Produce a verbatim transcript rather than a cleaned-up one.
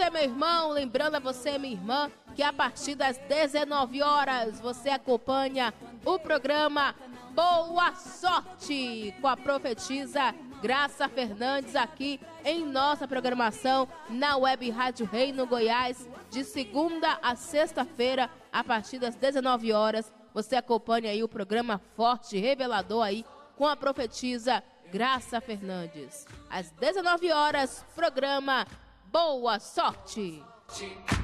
meu irmão, lembrando a você, minha irmã, que a partir das dezenove horas você acompanha o programa Boa Sorte com a profetisa Graça Fernandes aqui em nossa programação na Web Rádio Reino Goiás, de segunda a sexta-feira, a partir das dezenove horas. Você acompanha aí o programa Forte Revelador aí com a profetisa Graça Fernandes. Às dezenove horas, programa Boa Sorte.